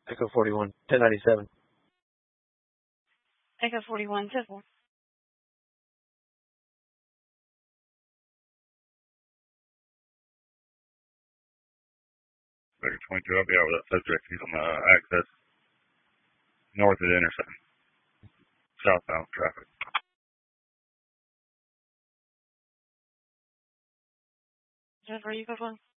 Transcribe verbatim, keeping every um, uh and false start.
Echo forty-one, ten ninety-seven. Echo forty-one, ten four. Baker twenty-two, I'll be out with that subject. He's on the access north of the intersection. Southbound traffic. Jennifer, you go one.